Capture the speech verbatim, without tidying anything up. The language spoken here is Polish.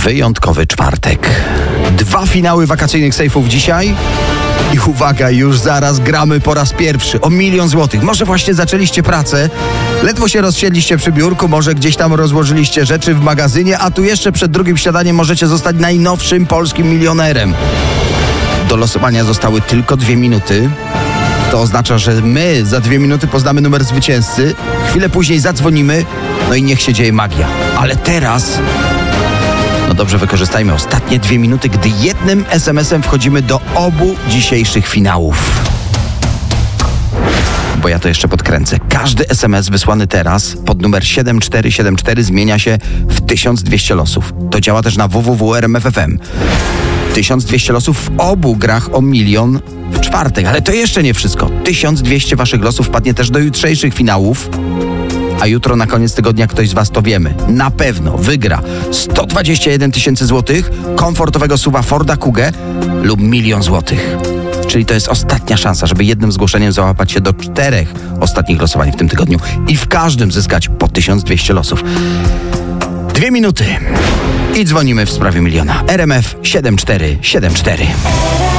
wyjątkowy czwartek. Dwa finały wakacyjnych sejfów dzisiaj. I uwaga, już zaraz gramy po raz pierwszy o milion złotych. Może właśnie zaczęliście pracę, ledwo się rozsiedliście przy biurku, może gdzieś tam rozłożyliście rzeczy w magazynie, a tu jeszcze przed drugim śniadaniem możecie zostać najnowszym polskim milionerem. Do losowania zostały tylko dwie minuty. To oznacza, że my za dwie minuty poznamy numer zwycięzcy, chwilę później zadzwonimy, no i niech się dzieje magia. Ale teraz... No dobrze, wykorzystajmy ostatnie dwie minuty, gdy jednym es em esem wchodzimy do obu dzisiejszych finałów. Bo ja to jeszcze podkręcę. Każdy es em es wysłany teraz pod numer siedem cztery siedem cztery zmienia się w tysiąc dwieście losów. To działa też na w w w kropka r m f f m. tysiąc dwieście losów w obu grach o milion w czwartek. Ale to jeszcze nie wszystko. tysiąc dwieście waszych losów wpadnie też do jutrzejszych finałów. A jutro na koniec tygodnia ktoś z was, to wiemy, na pewno wygra sto dwadzieścia jeden tysięcy złotych, komfortowego suwa Forda Kugę lub milion złotych. Czyli to jest ostatnia szansa, żeby jednym zgłoszeniem załapać się do czterech ostatnich losowań w tym tygodniu i w każdym zyskać po tysiąc dwieście losów. Dwie minuty i dzwonimy w sprawie miliona. R M F siedem cztery siedem cztery.